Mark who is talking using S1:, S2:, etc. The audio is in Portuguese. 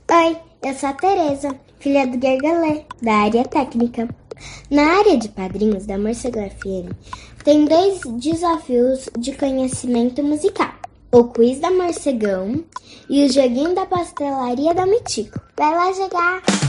S1: Oi, eu sou a Tereza, filha do Gergalê, da área técnica. Na área de padrinhos da Morcega FM, tem 2 desafios de conhecimento musical. O quiz da Morcegão e o joguinho da pastelaria da Mitico. Vai lá jogar!